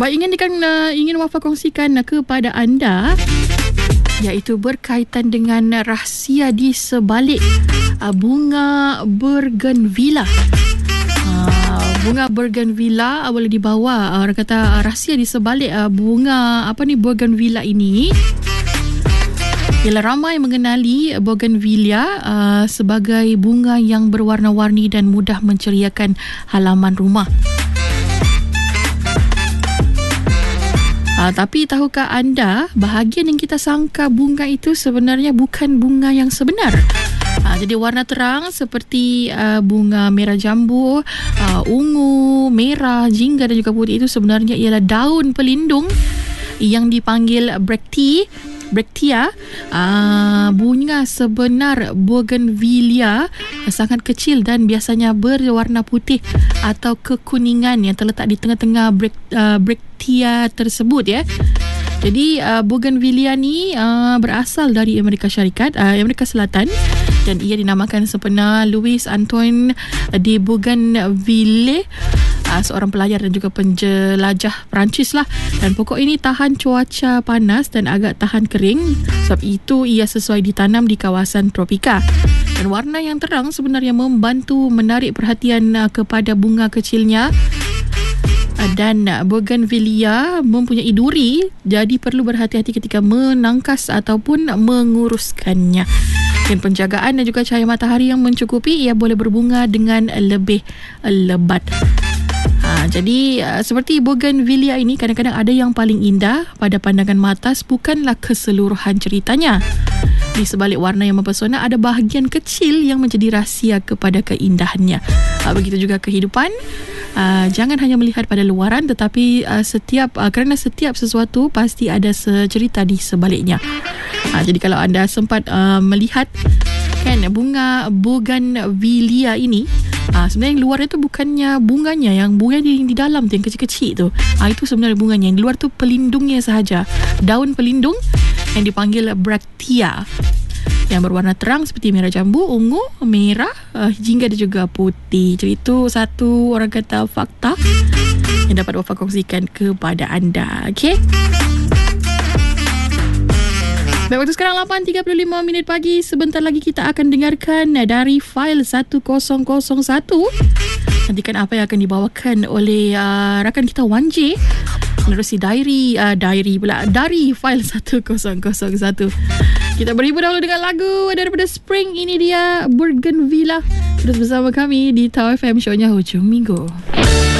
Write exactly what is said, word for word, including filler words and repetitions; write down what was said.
Baik, ingin kan uh, ingin Wafa kongsikan uh, kepada anda, iaitu berkaitan dengan rahsia di sebalik uh, bunga bougainvillea. Uh, bunga bougainvillea uh, boleh dibawa, uh, orang kata uh, rahsia di sebalik uh, bunga apa ni bougainvillea ini ialah ramai mengenali bougainvillea uh, sebagai bunga yang berwarna-warni dan mudah menceriakan halaman rumah. Uh, tapi tahukah anda, bahagian yang kita sangka bunga itu sebenarnya bukan bunga yang sebenar. Uh, jadi warna terang seperti uh, bunga merah jambu, uh, ungu, merah, jingga dan juga putih itu sebenarnya ialah daun pelindung yang dipanggil Bractea. Bractea, uh, bunga sebenar bougainvillea sangat kecil dan biasanya berwarna putih atau kekuningan yang terletak di tengah-tengah uh, Bractea tersebut ya. Jadi uh, bougainvillea ni uh, berasal dari Amerika Syarikat, uh, Amerika Selatan, dan ia dinamakan sempena Louis Antoine de Bougainville, uh, seorang pelajar dan juga penjelajah Perancis lah. Dan pokok ini tahan cuaca panas dan agak tahan kering, sebab itu ia sesuai ditanam di kawasan tropika. Dan warna yang terang sebenarnya membantu menarik perhatian uh, kepada bunga kecilnya. Dan bougainvillea mempunyai duri, jadi perlu berhati-hati ketika menangkas ataupun menguruskannya. Dan penjagaan dan juga cahaya matahari yang mencukupi, ia boleh berbunga dengan lebih lebat. Ha, jadi seperti bougainvillea ini, kadang-kadang ada yang paling indah pada pandangan mata, bukanlah keseluruhan ceritanya. Di sebalik warna yang mempesona, ada bahagian kecil yang menjadi rahsia kepada keindahannya. Ha, begitu juga kehidupan. Uh, jangan hanya melihat pada luaran, tetapi uh, setiap uh, kerana setiap sesuatu pasti ada secerita di sebaliknya. Uh, jadi kalau anda sempat uh, melihat kan bunga bougainvillea ini, uh, sebenarnya yang luar itu bukannya bunganya, yang bunga di, di dalam tu yang kecil-kecil tu. Uh, itu sebenarnya bunganya. Yang di luar tu pelindungnya sahaja, daun pelindung yang dipanggil Bractea, yang berwarna terang seperti merah jambu, ungu, merah, uh, jingga dan juga putih. Jadi itu satu orang kata fakta yang dapat Wafa kongsikan kepada anda. Okey. Baik, waktu sekarang lapan tiga puluh lima minit pagi. Sebentar lagi kita akan dengarkan dari File sepuluh kosong satu. Nantikan apa yang akan dibawakan oleh uh, rakan kita Wan J menerusi diary uh, diary pula dari File sepuluh kosong satu. Kita berhibur dahulu dengan lagu daripada Spring. Ini dia Bougainvillea. Terus bersama kami di Tau F M, show-nya Hujung Minggu.